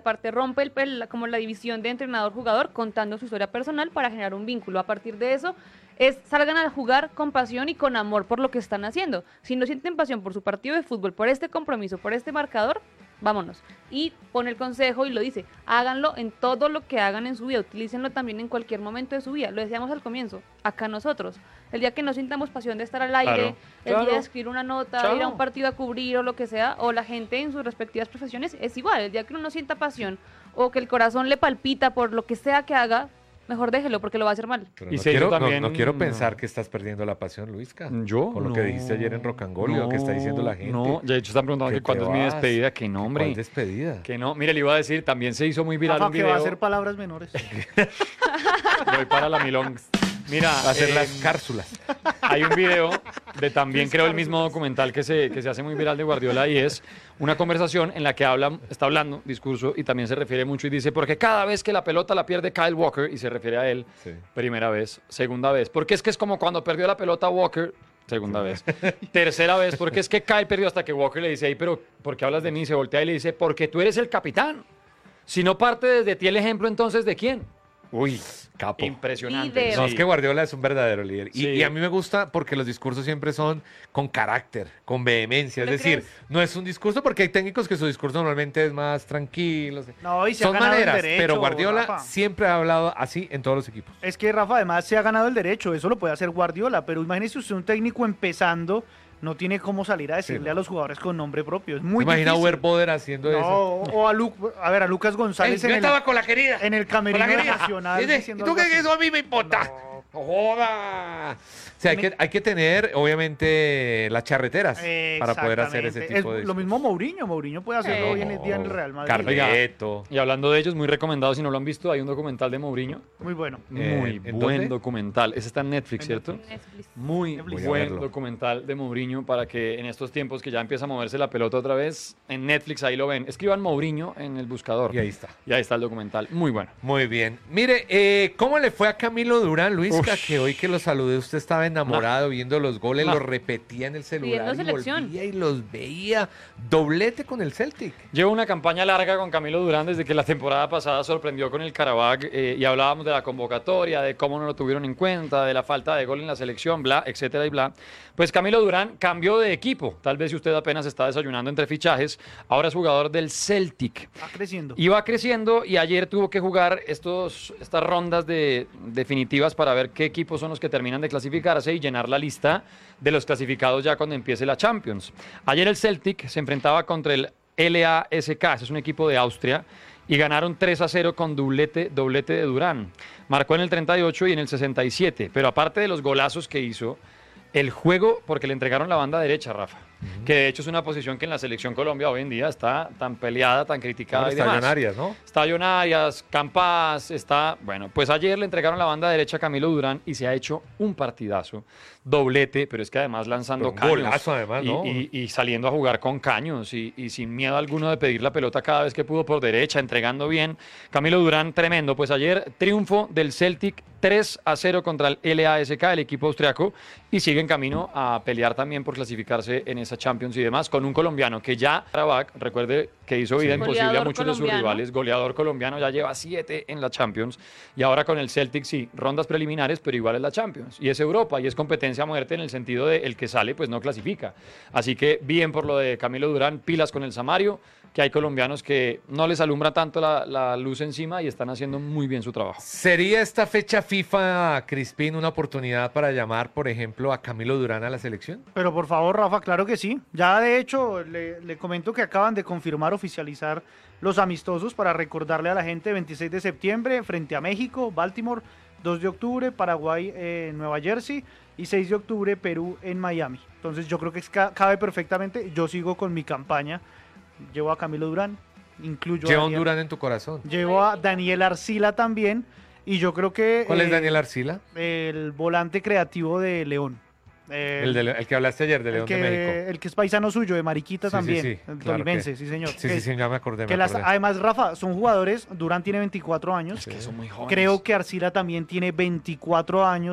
aparte rompe como la división de entrenador-jugador contando su historia personal para generar un vínculo. A partir de eso, salgan a jugar con pasión y con amor por lo que están haciendo. Si no sienten pasión por su partido de fútbol, por este compromiso, por este marcador, vámonos. Y pone el consejo y lo dice, háganlo en todo lo que hagan en su vida, utilícenlo también en cualquier momento de su vida. Lo decíamos al comienzo, acá nosotros. El día que no sintamos pasión de estar al aire, el día de escribir una nota, ir a un partido a cubrir o lo que sea, o la gente en sus respectivas profesiones, es igual. El día que uno no sienta pasión o que el corazón le palpita por lo que sea que haga, mejor déjelo porque lo va a hacer mal. Pero no quiero pensar que estás perdiendo la pasión, Luisca. ¿Yo? Con lo que dijiste ayer en Rock and Roll, lo que está diciendo la gente. No, de hecho están preguntando que cuándo es mi despedida. Que no, hombre. ¿Cuál despedida? Que no. Mire, le iba a decir, también se hizo muy viral un video. Que va a hacer palabras menores. Voy para la Milong. Mira, va a hacer las cársulas. Hay un video de también creo el mismo documental que se hace muy viral de Guardiola y es una conversación en la que está hablando, discurso, y también se refiere mucho y dice, porque cada vez que la pelota la pierde Kyle Walker, y se refiere a él, primera vez, segunda vez, porque es que es como cuando perdió la pelota Walker, segunda vez, tercera vez, porque es que Kyle perdió hasta que Walker le dice, hey, pero ¿por qué hablas de mí? Se voltea y le dice, porque tú eres el capitán. Si no parte desde ti el ejemplo, entonces ¿de quién? Uy, capo. Impresionante. No, es que Guardiola es un verdadero líder. Sí. Y a mí me gusta porque los discursos siempre son con carácter, con vehemencia. Es decir, no es un discurso porque hay técnicos que su discurso normalmente es más tranquilo. No, y se son ha ganado maneras, el derecho, pero Guardiola Rafa. siempre ha hablado así en todos los equipos. Es que Rafa además se ha ganado el derecho, eso lo puede hacer Guardiola, pero imagínese usted un técnico empezando, no tiene cómo salir a decirle a los jugadores con nombre propio, es muy Imagina a difícil. Werboder haciendo eso. O a Lucas González yo estaba con la querida. en el camerino nacional. ¿Y tú qué eso a mí me importa? No joda. O sea, hay que tener, obviamente, las charreteras para poder hacer ese tipo de... Lo mismo Mourinho puede hacerlo hoy en el día en el Real Madrid. Carleto. Y hablando de ellos, muy recomendado, si no lo han visto, hay un documental de Mourinho. Muy bueno. Muy buen documental. Ese está en Netflix, ¿cierto? Netflix. Muy buen documental de Mourinho para que en estos tiempos que ya empieza a moverse la pelota otra vez, en Netflix ahí lo ven. Escriban Mourinho en el buscador. Y ahí está. Y ahí está el documental. Muy bueno. Muy bien. Mire, ¿cómo le fue a Camilo Durán, Luisca? Que hoy que lo saludé, usted estaba enamorado viendo los goles, los repetía en el celular y volvía y los veía. Doblete con el Celtic. Llevo una campaña larga con Camilo Durán desde que la temporada pasada sorprendió con el Qarabag y hablábamos de la convocatoria, de cómo no lo tuvieron en cuenta, de la falta de gol en la selección, bla, etcétera y bla. Pues Camilo Durán cambió de equipo. Tal vez si usted apenas está desayunando entre fichajes, ahora es jugador del Celtic. Va creciendo. Y va creciendo y ayer tuvo que jugar estas rondas definitivas para ver qué equipos son los que terminan de clasificarse y llenar la lista de los clasificados ya cuando empiece la Champions. Ayer el Celtic se enfrentaba contra el LASK, ese es un equipo de Austria, y ganaron 3-0 con doblete de Durán. Marcó en el 38 y en el 67, pero aparte de los golazos que hizo, el juego, porque le entregaron la banda derecha, Rafa, que de hecho es una posición que en la selección Colombia hoy en día está tan peleada, tan criticada y demás. Está Arias, ¿no? Está Arias, Campas, bueno, pues ayer le entregaron la banda derecha a Camilo Durán y se ha hecho un partidazo, doblete, pero es que además lanzando caños. Golazo además, ¿no? Y saliendo a jugar con caños y sin miedo alguno de pedir la pelota cada vez que pudo por derecha, entregando bien. Camilo Durán, tremendo. Pues ayer triunfo del Celtic 3-0 contra el LASK, el equipo austriaco, y sigue en camino a pelear también por clasificarse en esa Champions y demás, con un colombiano que ya, Qarabag, recuerde que hizo vida imposible a muchos de sus rivales, goleador colombiano, ya lleva 7 en la Champions, y ahora con el Celtic sí, rondas preliminares, pero igual es la Champions, y es Europa, y es competencia a muerte en el sentido de el que sale, pues no clasifica. Así que bien por lo de Camilo Durán, pilas con el Samario, que hay colombianos que no les alumbra tanto la luz encima y están haciendo muy bien su trabajo. ¿Sería esta fecha FIFA, Crispín, una oportunidad para llamar, por ejemplo, a Camilo Durán a la selección? Pero por favor, Rafa, claro que sí. Ya de hecho, le comento que acaban de confirmar, oficializar los amistosos para recordarle a la gente 26 de septiembre frente a México, Baltimore, 2 de octubre, Paraguay, Nueva Jersey y 6 de octubre, Perú en Miami. Entonces yo creo que cabe perfectamente. Yo sigo con mi campaña. Llevo a Camilo Durán, incluyo Lleva a un Durán en tu corazón. Llevo a Daniel Arcila también. Y yo creo que... ¿Cuál es Daniel Arcila? El volante creativo de León. El que hablaste ayer, de León de México. El que es paisano suyo, de Mariquita también. Sí, el claro tolimense, sí señor. Sí, ya me acordé. Además, Rafa, son jugadores, Durán tiene 24 años. Es que son muy jóvenes. Creo que Arcila también tiene 24 años.